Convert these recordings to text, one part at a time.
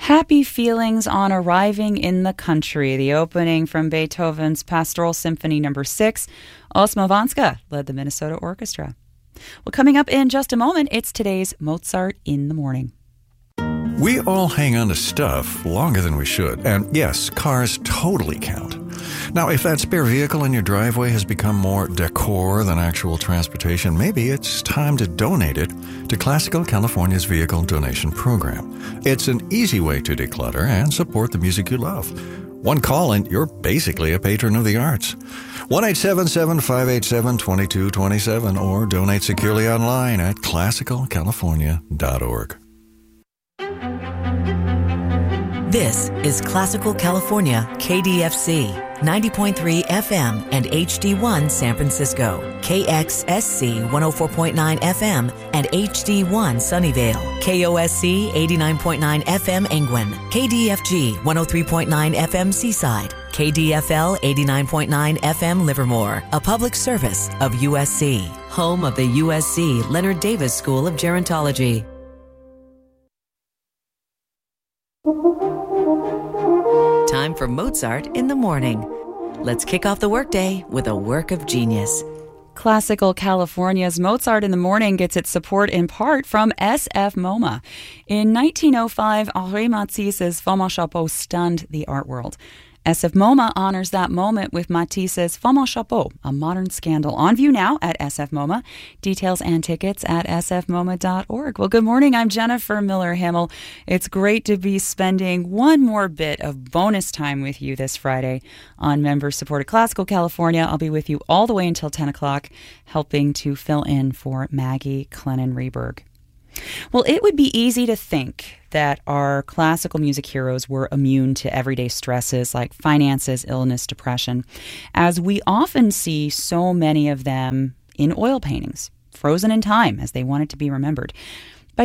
Happy feelings on arriving in the country. The opening from Beethoven's Pastoral Symphony No. 6. Osmo Vanska led the Minnesota Orchestra. Well, coming up in just a moment, it's today's Mozart in the Morning. We all hang on to stuff longer than we should. And yes, cars totally count. Now, if that spare vehicle in your driveway has become more decor than actual transportation, maybe it's time to donate it to Classical California's Vehicle Donation Program. It's an easy way to declutter and support the music you love. One call and you're basically a patron of the arts. 1-877-587-2227 or donate securely online at classicalcalifornia.org. This is Classical California, KDFC, 90.3 FM and HD1 San Francisco, KXSC 104.9 FM and HD1 Sunnyvale, KOSC 89.9 FM Engwin, KDFG 103.9 FM Seaside, KDFL 89.9 FM Livermore, a public service of USC, home of the USC Leonard Davis School of Gerontology. Time for Mozart in the Morning. Let's kick off the workday with a work of genius. Classical California's Mozart in the Morning gets its support in part from SF MoMA. In 1905, Henri Matisse's Femme en Chapeau stunned the art world. SF MoMA honors that moment with Matisse's Femme en Chapeau, a modern scandal. On view now at SF MoMA. Details and tickets at sfmoma.org. Well, good morning. I'm Jennifer Miller-Himmel. It's great to be spending one more bit of bonus time with you this Friday on member-supported Classical California. I'll be with you all the way until 10 o'clock, helping to fill in for Maggie Clennon-Reberg. Well, it would be easy to think that our classical music heroes were immune to everyday stresses like finances, illness, depression, as we often see so many of them in oil paintings, frozen in time as they wanted to be remembered. By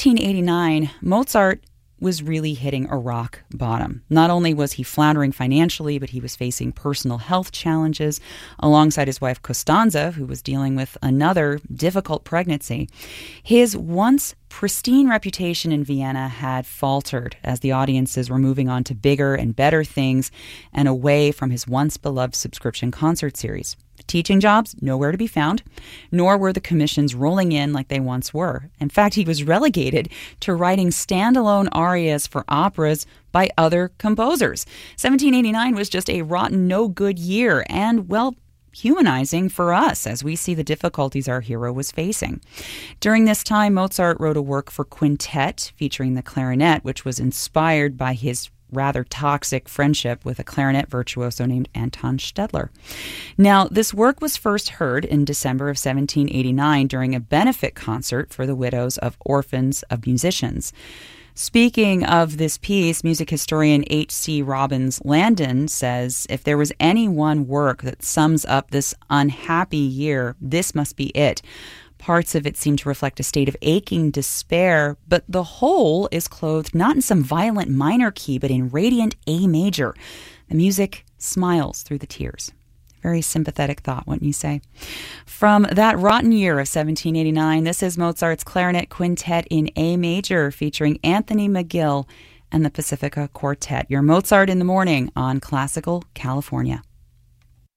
1789, Mozart was really hitting a rock bottom. Not only was he floundering financially, but he was facing personal health challenges alongside his wife Costanza, who was dealing with another difficult pregnancy. His once pristine reputation in Vienna had faltered as the audiences were moving on to bigger and better things and away from his once beloved subscription concert series. Teaching jobs, nowhere to be found, nor were the commissions rolling in like they once were. In fact, he was relegated to writing standalone arias for operas by other composers. 1789 was just a rotten, no-good year and, well, humanizing for us as we see the difficulties our hero was facing. During this time, Mozart wrote a work for quintet featuring the clarinet, which was inspired by his rather toxic friendship with a clarinet virtuoso named Anton Stedler. Now, this work was first heard in December of 1789 during a benefit concert for the widows of orphans of musicians. Speaking of this piece, music historian H.C. Robbins Landon says, if there was any one work that sums up this unhappy year, this must be it. Parts of it seem to reflect a state of aching despair, but the whole is clothed not in some violent minor key, but in radiant A major. The music smiles through the tears. Very sympathetic thought, wouldn't you say? From that rotten year of 1789, this is Mozart's Clarinet Quintet in A major, featuring Anthony McGill and the Pacifica Quartet. Your Mozart in the Morning on Classical California.